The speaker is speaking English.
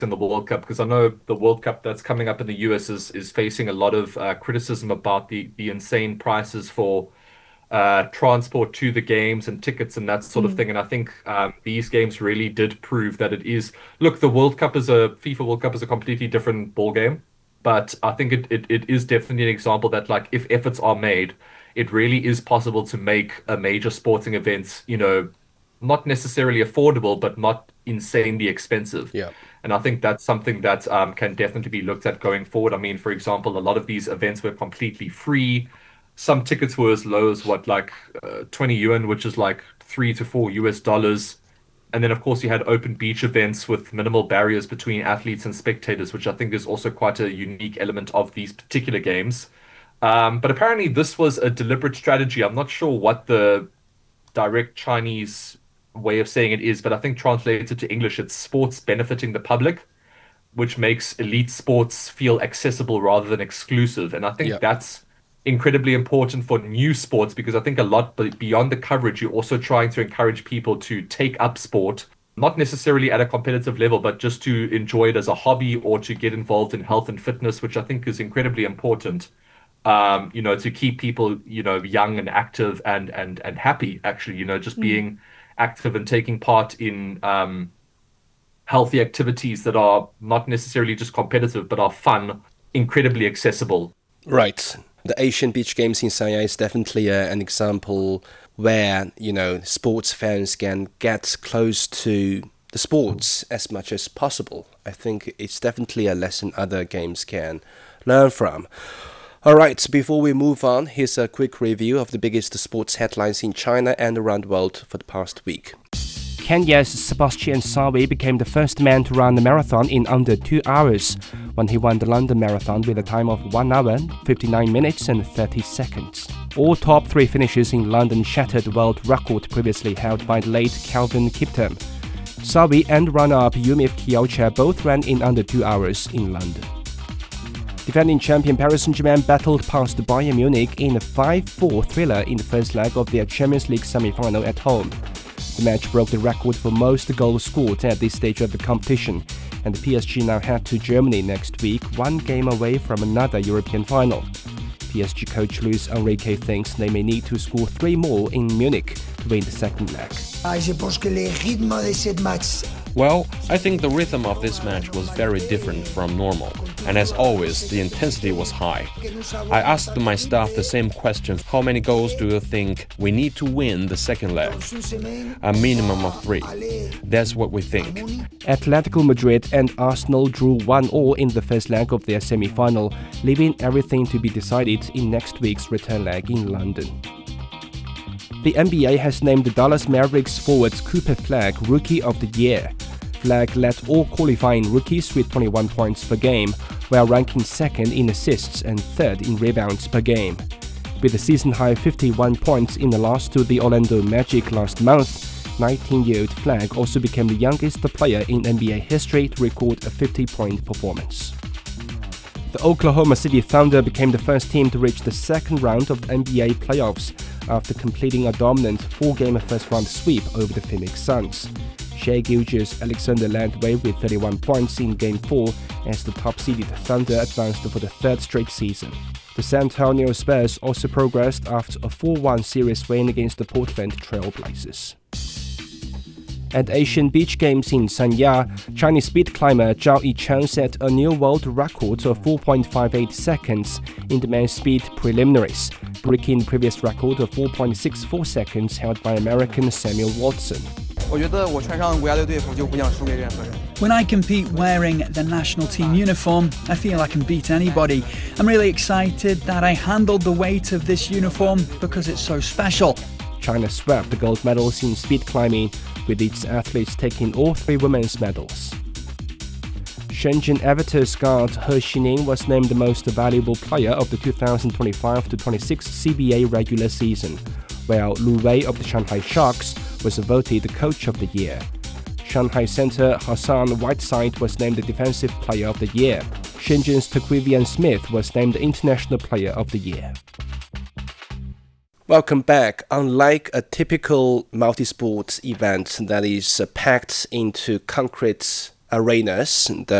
in the World Cup because I know the World Cup that's coming up in the US is facing a lot of criticism about the insane prices for transport to the games and tickets and that sort of Mm, thing. And I think these games really did prove that it is. Look, the World Cup is a FIFA World Cup is a completely different ball game, but I think it is definitely an example that like if efforts are made, it really is possible to make a major sporting event, not necessarily affordable, but not insanely expensive. Yeah. And I think that's something that can definitely be looked at going forward. I mean, for example, a lot of these events were completely free. Some tickets were as low as what, like 20 yuan, which is like $3 to $4. And then, of course, you had open beach events with minimal barriers between athletes and spectators, which I think is also quite a unique element of these particular games. But apparently, this was a deliberate strategy. I'm not sure what the direct Chinese way of saying it is, but I think translated to English, it's sports benefiting the public, which makes elite sports feel accessible rather than exclusive. And I think Yeah. that's incredibly important for new sports because I think a lot beyond the coverage, you're also trying to encourage people to take up sport, not necessarily at a competitive level, but just to enjoy it as a hobby or to get involved in health and fitness, which I think is incredibly important. To keep people, young and active and happy, actually, just mm. being active and taking part in healthy activities that are not necessarily just competitive, but are fun, incredibly accessible. Right. The Asian Beach Games in Sanya is definitely an example where, sports fans can get close to the sports as much as possible. I think it's definitely a lesson other games can learn from. All right, before we move on, here's a quick review of the biggest sports headlines in China and around the world for the past week. Kenya's Sebastian Sawe became the first man to run the marathon in under 2 hours when he won the London Marathon with a time of 1 hour, 59 minutes and 30 seconds. All top three finishes in London shattered the world record previously held by the late Kelvin Kiptum. Sawe and runner-up Yumif Kiyaucha both ran in under 2 hours in London. Defending champion Paris Saint-Germain battled past Bayern Munich in a 5-4 thriller in the first leg of their Champions League semi-final at home. The match broke the record for most goals scored at this stage of the competition, and the PSG now head to Germany next week, one game away from another European final. PSG coach Luis Enrique thinks they may need to score 3 more in Munich to win the second leg. Well, I think the rhythm of this match was very different from normal, and as always, the intensity was high. I asked my staff the same question: how many goals do you think we need to win the second leg? A minimum of 3. That's what we think. Atletico Madrid and Arsenal drew 1-1 in the first leg of their semi-final, leaving everything to be decided in next week's return leg in London. The NBA has named the Dallas Mavericks forward Cooper Flagg Rookie of the Year. Flagg led all qualifying rookies with 21 points per game, while ranking second in assists and third in rebounds per game. With a season-high 51 points in the loss to the Orlando Magic last month, 19-year-old Flagg also became the youngest player in NBA history to record a 50-point performance. The Oklahoma City Thunder became the first team to reach the second round of the NBA playoffs after completing a dominant 4-game first-round sweep over the Phoenix Suns. Shai Gilgeous-Alexander led the way with 31 points in Game 4 as the top-seeded Thunder advanced for the third straight season. The San Antonio Spurs also progressed after a 4-1 series win against the Portland Trail Blazers. At Asian Beach Games in Sanya, Chinese speed climber Zhao Yicheng set a new world record of 4.58 seconds in the men's speed preliminaries, breaking the previous record of 4.64 seconds held by American Samuel Watson. When I compete wearing the national team uniform, I feel I can beat anybody. I'm really excited that I handled the weight of this uniform because it's so special. China swept the gold medals in speed climbing, with its athletes taking all 3 women's medals. Shenzhen Aviators guard He Xining was named the most valuable player of the 2025-26 CBA regular season, while Lu Wei of the Shanghai Sharks was voted the coach of the year. Shanghai center Hassan Whiteside was named the defensive player of the year. Shenzhen's Taquivian Smith was named the international player of the year. Welcome back. Unlike a typical multi-sport event that is packed into concrete arenas,